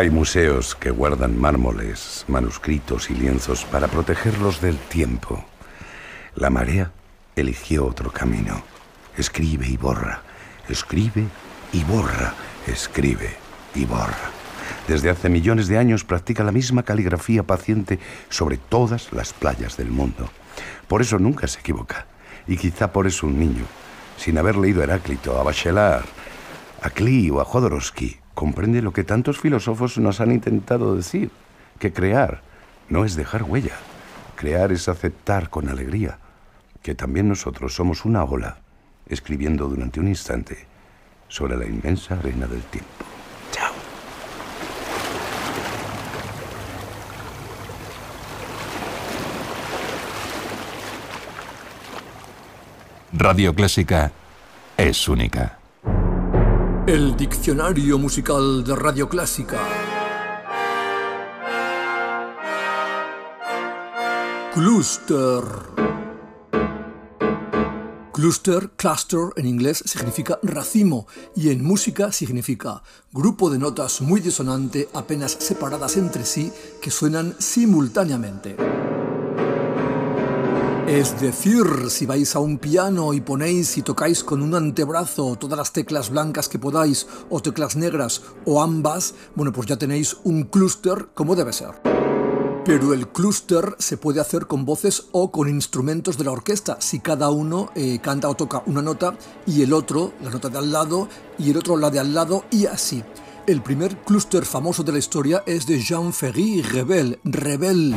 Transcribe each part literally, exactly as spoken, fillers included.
Hay museos que guardan mármoles, manuscritos y lienzos para protegerlos del tiempo. La marea eligió otro camino. Escribe y borra, escribe y borra, escribe y borra. Desde hace millones de años practica la misma caligrafía paciente sobre todas las playas del mundo. Por eso nunca se equivoca. Y quizá por eso un niño, sin haber leído a Heráclito, a Bachelard, a Klee o a Jodorowsky, comprende lo que tantos filósofos nos han intentado decir, que crear no es dejar huella. Crear es aceptar con alegría que también nosotros somos una ola, escribiendo durante un instante sobre la inmensa arena del tiempo. Chao. Radio Clásica es única. El diccionario musical de Radio Clásica. Cluster. Cluster, cluster en inglés significa racimo y en música significa grupo de notas muy disonante apenas separadas entre sí que suenan simultáneamente. Es decir, si vais a un piano y ponéis y tocáis con un antebrazo todas las teclas blancas que podáis o teclas negras o ambas, bueno, pues ya tenéis un clúster como debe ser. Pero el clúster se puede hacer con voces o con instrumentos de la orquesta, si cada uno eh, canta o toca una nota y el otro, la nota de al lado, y el otro la de al lado, y así. El primer clúster famoso de la historia es de Jean-Ferry Rebel, Rebel.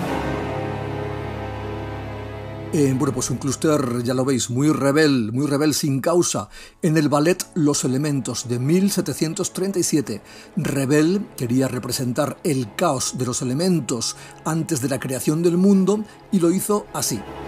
Eh, bueno, pues un clúster, ya lo veis, muy rebel, muy rebel sin causa. En el ballet Los Elementos de mil setecientos treinta y siete, Rebel quería representar el caos de los elementos antes de la creación del mundo y lo hizo así.